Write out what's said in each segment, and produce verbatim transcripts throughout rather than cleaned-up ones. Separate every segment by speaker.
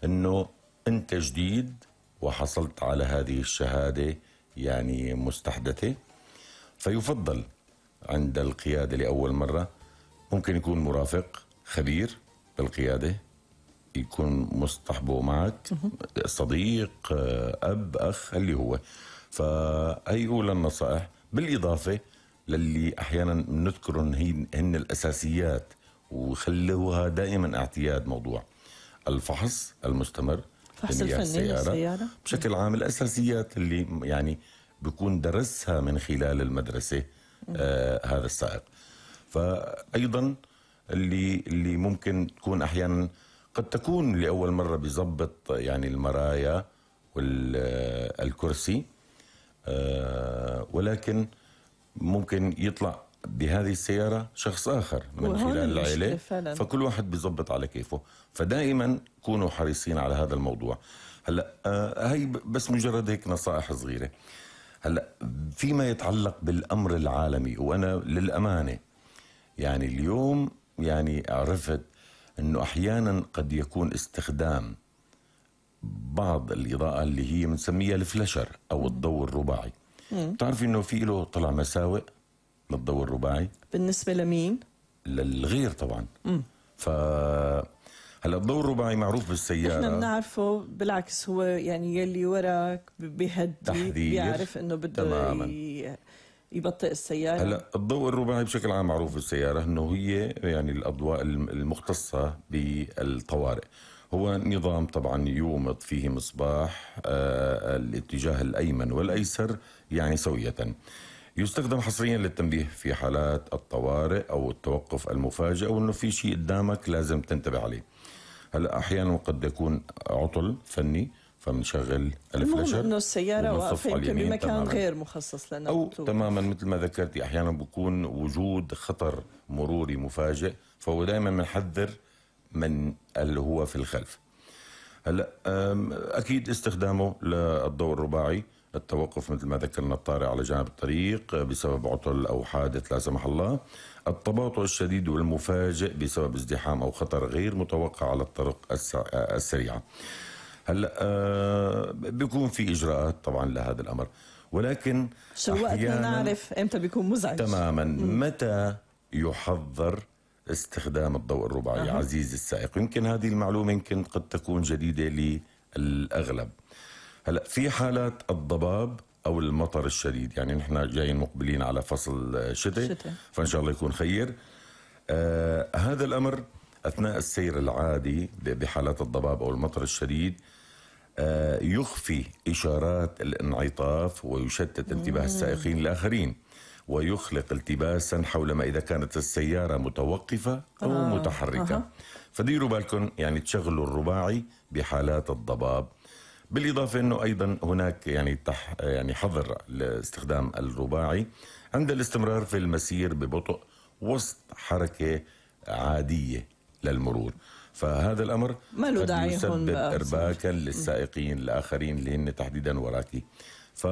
Speaker 1: انه انت جديد وحصلت على هذه الشهادة يعني مستحدثة، فيفضل عند القيادة لأول مرة ممكن يكون مرافق خبير بالقيادة، يكون مصطحبه معك، صديق، أب، أخ، اللي هو. فهي أولى النصائح، بالإضافة للي أحيانا نذكرهم هن الأساسيات وخلوها دائما اعتياد، موضوع الفحص المستمر،
Speaker 2: فحص الفني للسيارة
Speaker 1: بشكل عام، الأساسيات اللي يعني بيكون درسها من خلال المدرسة آه هذا السائق. فأيضا اللي اللي ممكن تكون أحيانا قد تكون لأول مرة بيظبط يعني المرايا والكرسي، آه ولكن ممكن يطلع بهذه السيارة شخص آخر من خلال العائلة، فكل واحد بيظبط على كيفه. فدائما كونوا حريصين على هذا الموضوع. هلا آه هي بس مجرد هيك نصائح صغيرة. هلا فيما يتعلق بالأمر العالمي، وأنا للأمانة يعني اليوم يعني عرفت أنه أحيانا قد يكون استخدام بعض الإضاءة اللي هي بنسميها الفلاشر أو الضوء الرباعي. بتعرفي أنه في له طلع مساوئ للضوء الرباعي
Speaker 2: بالنسبة لمين؟
Speaker 1: للغير طبعا. مم. ف هلا الضوء الرباعي معروف بالسيارة،
Speaker 2: احنا بنعرفه بالعكس، هو يعني يلي وراك بيهدي، بيعرف انه بده ي... يبطئ السيارة.
Speaker 1: هلا الضوء الرباعي بشكل عام معروف بالسيارة انه هي يعني الاضواء المختصة بالطوارئ. هو نظام طبعا يومض فيه مصباح آه الاتجاه الايمن والايسر يعني سوية، يستخدم حصريا للتنبيه في حالات الطوارئ او التوقف المفاجئ، او انه في شيء قدامك لازم تنتبه عليه. هلا احيانا قد يكون عطل فني فبنشغل الفلاشر،
Speaker 2: انه السياره واقفه يمكن بمكان تماماً غير مخصص لنا،
Speaker 1: او تماما مثل ما ذكرتي احيانا بكون وجود خطر مروري مفاجئ، فهو دائما بنحذر من اللي هو في الخلف. هلا اكيد استخدامه للضوء الرباعي، التوقف مثل ما ذكرنا الطارئ على جانب الطريق بسبب عطل او حادث لا سمح الله، التباطؤ الشديد والمفاجئ بسبب ازدحام او خطر غير متوقع على الطرق السريعه. هلا آه بيكون في اجراءات طبعا لهذا الامر، ولكن
Speaker 2: شو وقتنا نعرف امتى بيكون مزعج
Speaker 1: تماما. مم. متى يحظر استخدام الضوء الرباعي أه. عزيزي السائق، يمكن هذه المعلومه يمكن قد تكون جديده للاغلب. هلا في حالات الضباب او المطر الشديد، يعني نحن جايين مقبلين على فصل شتاء، فان شاء الله يكون خير. آه هذا الامر اثناء السير العادي بحالات الضباب او المطر الشديد آه يخفي اشارات الانعطاف ويشتت انتباه السائقين الاخرين، ويخلق التباسا حول ما اذا كانت السياره متوقفه او آه. متحركه. آه. فديروا بالكم يعني تشغلوا الرباعي بحالات الضباب. بالإضافة أنه أيضا هناك يعني تح يعني حظر لاستخدام الرباعي عند الاستمرار في المسير ببطء وسط حركة عادية للمرور، فهذا الأمر قد يسبب إرباكا للسائقين الآخرين اللي هن تحديدا وراكي. ف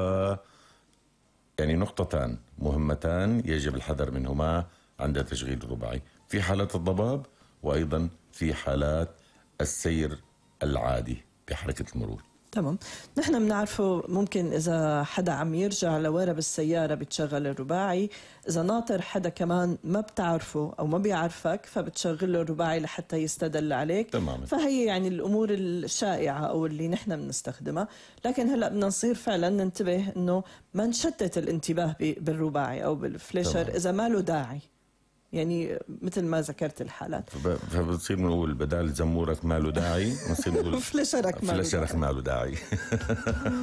Speaker 1: يعني نقطتان مهمتان يجب الحذر منهما عند تشغيل الرباعي في حالات الضباب، وأيضا في حالات السير العادي بحركة المرور.
Speaker 2: تمام. نحن بنعرفه ممكن إذا حدا عم يرجع لورا بالسيارة بتشغل الرباعي، إذا ناطر حدا كمان ما بتعرفه أو ما بيعرفك فبتشغل له الرباعي لحتى يستدل عليك.
Speaker 1: تماما.
Speaker 2: فهي يعني الأمور الشائعة أو اللي نحن بنستخدمها، لكن هلأ بدنا نصير فعلا ننتبه إنه ما نشتت الانتباه بالرباعي أو بالفليشر إذا ما له داعي، يعني مثل ما ذكرت الحالات.
Speaker 1: فبتصير نقول بدال زمورك ما له داعي، بنصير نقول
Speaker 2: فلاشرك
Speaker 1: ما له داعي.